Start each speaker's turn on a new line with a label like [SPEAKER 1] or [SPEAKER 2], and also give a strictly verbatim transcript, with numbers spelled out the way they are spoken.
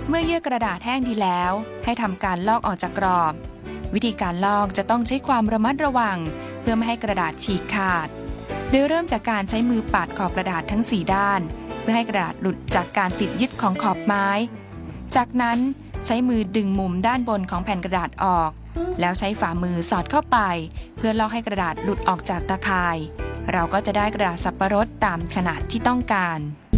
[SPEAKER 1] เมื่อเยื่อกระดาษแห้งดีแล้วให้ทำการลอกออกจากกรอบวิธีการลอกจะต้องใช้ความระมัดระวังเพื่อไม่ให้กระดาษฉีกขาดโดยเริ่มจากการใช้มือปาดขอบกระดาษทั้งสี่ด้านเพื่อให้กระดาษหลุดจากการติดยึดของขอบไม้จากนั้นใช้มือดึงมุมด้านบนของแผ่นกระดาษออกแล้วใช้ฝ่ามือสอดเข้าไปเพื่อลอกให้กระดาษหลุดออกจากตะข่ายเราก็จะได้กระดาษสับปะรดตามขนาดที่ต้องการ